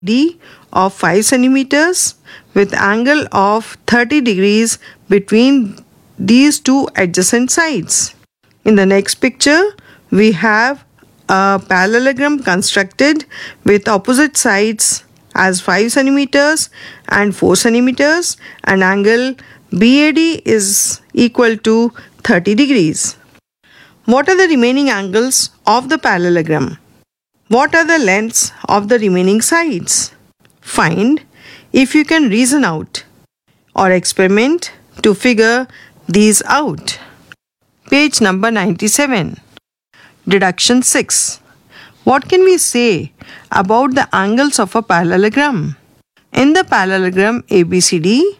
D of 5 centimeters with angle of 30 degrees between these two adjacent sides. In the next picture, we have a parallelogram constructed with opposite sides as 5 centimeters and 4 centimeters, and angle BAD is equal to 30 degrees. What are the remaining angles of the parallelogram? What are the lengths of the remaining sides? Find if you can reason out or experiment to figure these out. Page number 97. Deduction 6. What can we say about the angles of a parallelogram? In the parallelogram ABCD,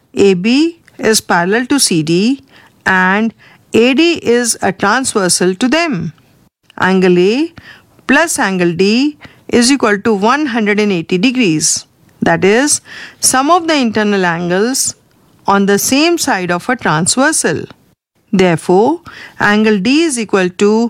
AB is parallel to CD and AD is a transversal to them. Angle A plus angle D is equal to 180 degrees. That is, sum of the internal angles on the same side of a transversal. Therefore, angle D is equal to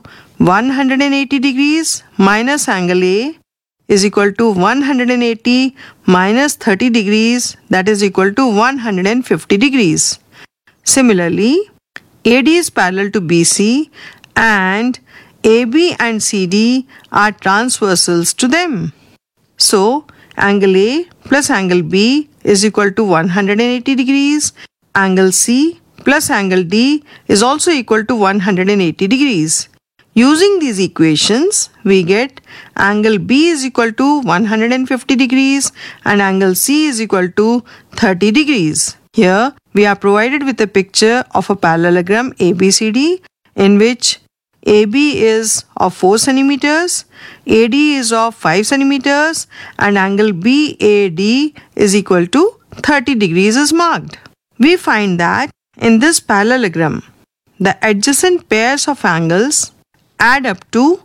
180 degrees minus angle A is equal to 180 minus 30 degrees, that is equal to 150 degrees. Similarly, AD is parallel to BC and AB and CD are transversals to them. So, angle A plus angle B is equal to 180 degrees. Angle C plus angle D is also equal to 180 degrees. Using these equations, we get angle B is equal to 150 degrees and angle C is equal to 30 degrees. Here, we are provided with a picture of a parallelogram ABCD in which AB is of 4 centimeters, AD is of 5 centimeters, and angle BAD is equal to 30 degrees is marked. We find that in this parallelogram, the adjacent pairs of angles add up to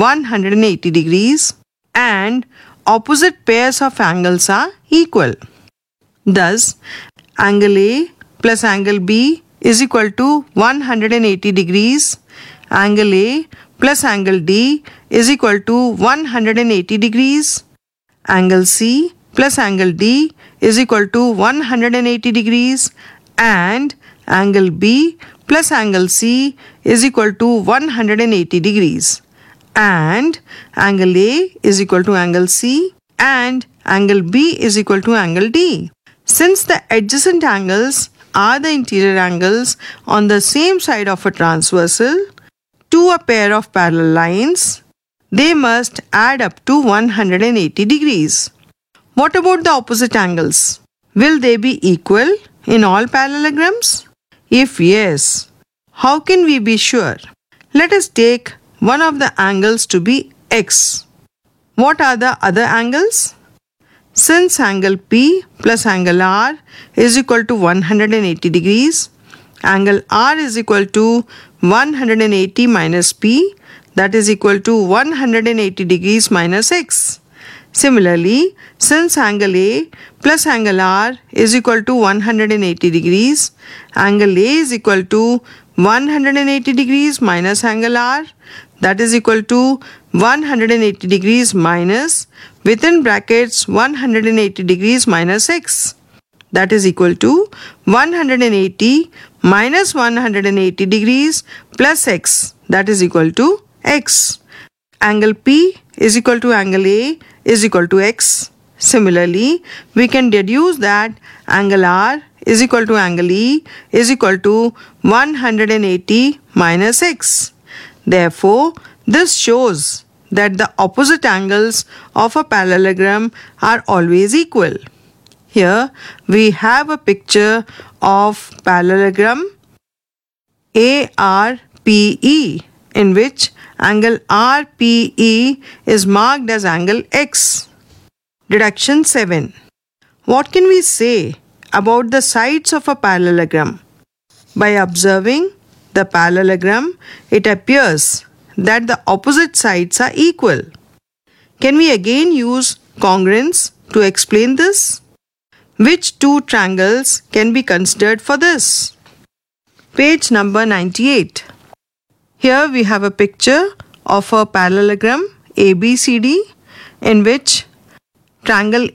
180 degrees and opposite pairs of angles are equal. Thus, angle A plus angle B is equal to 180 degrees. Angle A plus angle D is equal to 180 degrees. Angle C plus angle D is equal to 180 degrees. And angle B plus angle C is equal to 180 degrees. And angle A is equal to angle C and angle B is equal to angle D. Since the adjacent angles are the interior angles on the same side of a transversal to a pair of parallel lines, they must add up to 180 degrees. What about the opposite angles? Will they be equal in all parallelograms? If yes, how can we be sure? Let us take one of the angles to be x. What are the other angles? Since angle P plus angle R is equal to 180 degrees, angle R is equal to 180 minus P, that is equal to 180 degrees minus x. Similarly, since angle A plus angle R is equal to 180 degrees, angle A is equal to 180 degrees minus angle R, that is equal to 180 degrees minus within brackets 180 degrees minus x, that is equal to 180 minus 180 degrees plus x, that is equal to x. Angle P is equal to angle A is equal to x. Similarly, we can deduce that angle R is equal to angle E is equal to 180 minus x. Therefore, this shows that the opposite angles of a parallelogram are always equal. Here we have a picture of parallelogram ARPE in which angle RPE is marked as angle X. Deduction 7. What can we say about the sides of a parallelogram? By observing the parallelogram, it appears that the opposite sides are equal. Can we again use congruence to explain this? Which two triangles can be considered for this? Page number 98. Here we have a picture of a parallelogram ABCD in which triangle